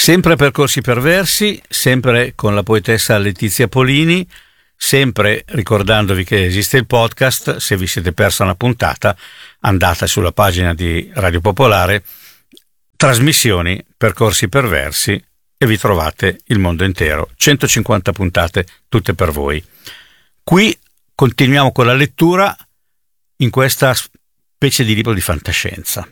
Sempre Percorsi Perversi, sempre con la poetessa Letizia Polini, sempre ricordandovi che esiste il podcast. Se vi siete persa una puntata, andate sulla pagina di Radio Popolare, trasmissioni Percorsi Perversi, e vi trovate il mondo intero. 150 puntate, tutte per voi. Qui continuiamo con la lettura in questa specie di libro di fantascienza.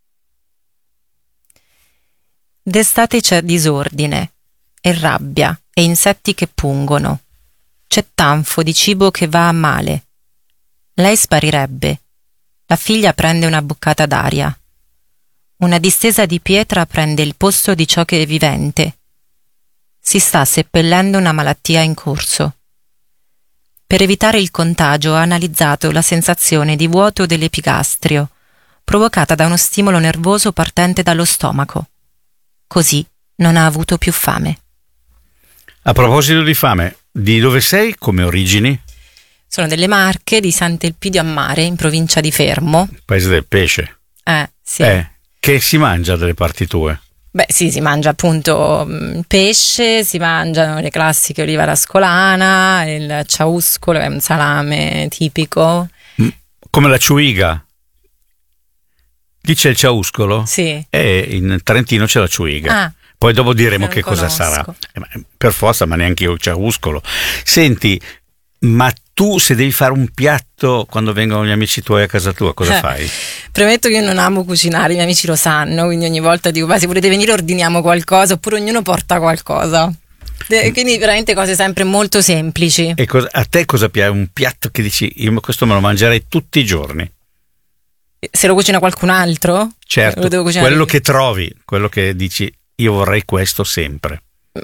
D'estate c'è disordine e rabbia e insetti che pungono. C'è tanfo di cibo che va a male. Lei sparirebbe. La figlia prende una boccata d'aria. Una distesa di pietra prende il posto di ciò che è vivente. Si sta seppellendo una malattia in corso. Per evitare il contagio ha analizzato la sensazione di vuoto dell'epigastrio, provocata da uno stimolo nervoso partente dallo stomaco. Così non ha avuto più fame. A proposito di fame, di dove sei come origini? Sono delle Marche, di Sant'Elpidio a Mare, in provincia di Fermo. Paese del pesce. Sì. Che si mangia dalle parti tue? Beh sì, si mangia appunto pesce, si mangiano le classiche oliva all'ascolana, il ciauscolo, è un salame tipico. Come la ciuiga. Dice il ciauscolo? Sì. E in Trentino c'è la ciuiga. Ah, poi dopo diremo che cosa conosco. sarà. Per forza, ma neanche io il ciauscolo. Senti, ma tu se devi fare un piatto quando vengono gli amici tuoi a casa tua, cosa fai? Premetto che io non amo cucinare, i miei amici lo sanno, quindi ogni volta dico, se volete venire ordiniamo qualcosa, oppure ognuno porta qualcosa. Quindi veramente cose sempre molto semplici. E a te cosa piace? Un piatto che dici, io questo me lo mangerei tutti i giorni? Se lo cucina qualcun altro? Certo, quello che trovi, quello che dici, io vorrei questo sempre.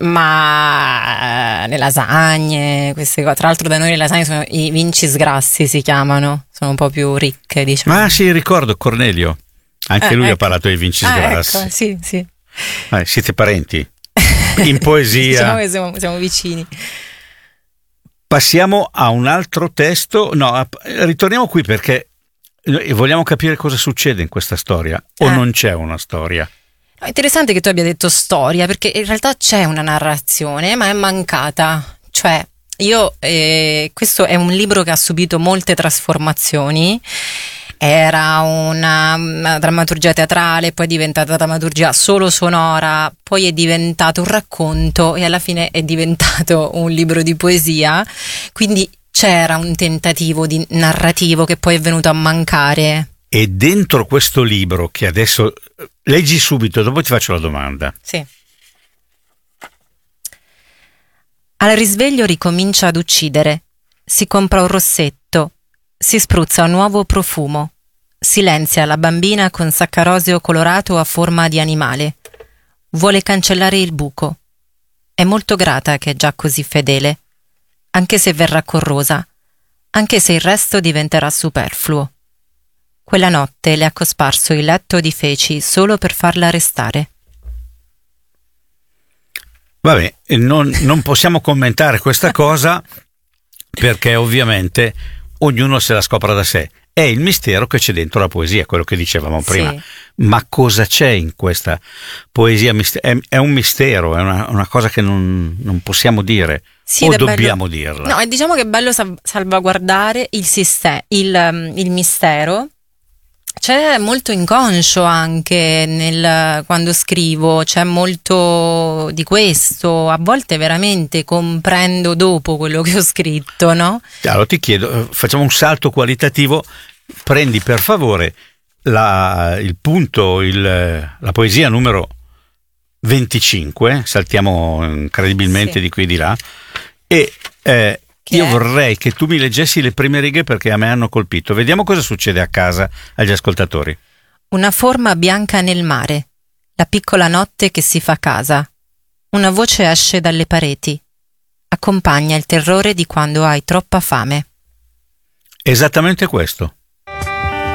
Ma le lasagne, queste cose. Tra l'altro da noi le lasagne sono i vincis grassi, si chiamano, sono un po' più ricche, diciamo. Ah sì, ricordo Cornelio, anche lui ha parlato di vincis grassi. Ecco, sì. Siete parenti? In poesia. Diciamo che siamo vicini. Passiamo a un altro testo. No, ritorniamo qui perché vogliamo capire cosa succede in questa storia, o non c'è una storia. È interessante che tu abbia detto storia, perché in realtà c'è una narrazione, ma è mancata. Cioè, questo è un libro che ha subito molte trasformazioni. Era una drammaturgia teatrale, poi è diventata drammaturgia solo sonora, poi è diventato un racconto e alla fine è diventato un libro di poesia. Quindi c'era un tentativo di narrativo che poi è venuto a mancare. E dentro questo libro, che adesso leggi subito, dopo ti faccio la domanda. Sì. Al risveglio ricomincia ad uccidere. Si compra un rossetto. Si spruzza un nuovo profumo. Silenzia la bambina con saccarosio colorato a forma di animale. Vuole cancellare il buco. È molto grata che è già così fedele. Anche se verrà corrosa. Anche se il resto diventerà superfluo. Quella notte le ha cosparso il letto di feci solo per farla restare. Vabbè, non possiamo commentare questa cosa perché ovviamente ognuno se la scopra da sé. È il mistero che c'è dentro la poesia, quello che dicevamo prima. Sì. Ma cosa c'è in questa poesia? È un mistero, è una cosa che non possiamo dire, o dobbiamo dirla. No, e diciamo che è bello salvaguardare il mistero. C'è molto inconscio anche quando scrivo, c'è molto di questo, a volte veramente comprendo dopo quello che ho scritto, no? Allora ti chiedo, facciamo un salto qualitativo, prendi per favore il punto, la poesia numero 25, saltiamo incredibilmente di qui e di là, e io vorrei che tu mi leggessi le prime righe perché a me hanno colpito. Vediamo cosa succede a casa agli ascoltatori. Una forma bianca nel mare, la piccola notte che si fa casa. Una voce esce dalle pareti. Accompagna il terrore di quando hai troppa fame. Esattamente questo.